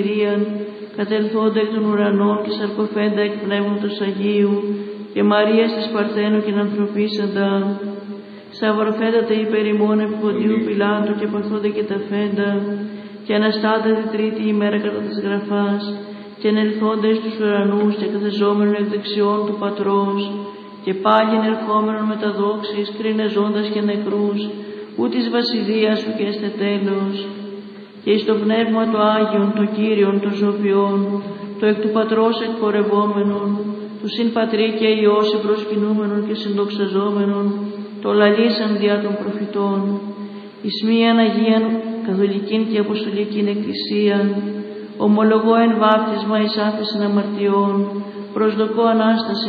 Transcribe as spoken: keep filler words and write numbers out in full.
κατελθόντα εκ των ουρανών και σαρκοφέντα εκ πνεύματος Αγίου και Μαρίας της Παρθένου και ανθρωπίσαντα, σταυροφέντατα υπέρ ημών επί Ποντίου Πιλάτου και παθόντα και τα φέντα, και αναστάτα τη τρίτη ημέρα κατά της γραφάς, και ενελθόντα εις τους ουρανούς και καθεζόμενον εκ δεξιών του Πατρός, και πάλι ενερχόμενον με τα δόξης, κρίνεζόντας και νεκρούς, ού της βασιλείας σου και έστε τέλος. Και εις το πνεύμα το Άγιον, το Κύριον, το ζωοποιών, το εκ του Πατρός εκπορευόμενον, του συν Πατρί και Υιός συμπροσκυνούμενον και συντοξαζόμενον, το λαλήσαν διά των προφητών, εις μίαν Αγίαν Καθολικήν και Αποστολικήν Εκκλησίαν, ομολογώ εν βάπτισμα εις άφεσιν αμαρτιών, προσδοκώ Ανάσταση